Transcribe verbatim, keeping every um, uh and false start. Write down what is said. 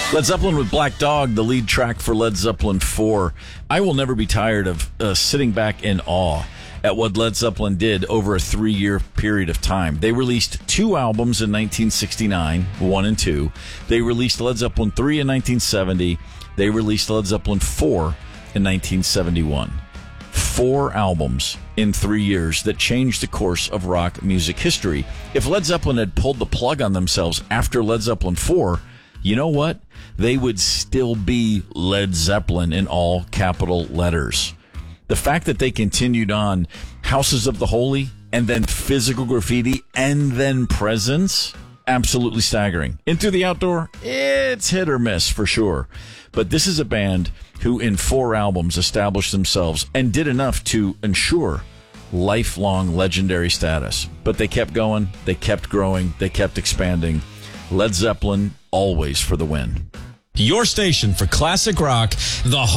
Led Zeppelin with Black Dog, the lead track for Led Zeppelin four. I will never be tired of uh, sitting back in awe at what Led Zeppelin did over a three-year period of time. They released two albums in nineteen sixty-nine, one and two. They released Led Zeppelin three in nineteen seventy. They released Led Zeppelin four in nineteen seventy-one. Four albums in three years that changed the course of rock music history. If Led Zeppelin had pulled the plug on themselves after Led Zeppelin four, you know what? They would still be Led Zeppelin in all capital letters. The fact that they continued on Houses of the Holy and then Physical Graffiti and then Presence, absolutely staggering. Into the Outdoor, it's hit or miss for sure. But this is a band who in four albums established themselves and did enough to ensure lifelong legendary status. But they kept going, they kept growing, they kept expanding. Led Zeppelin, always for the win. Your station for classic rock, the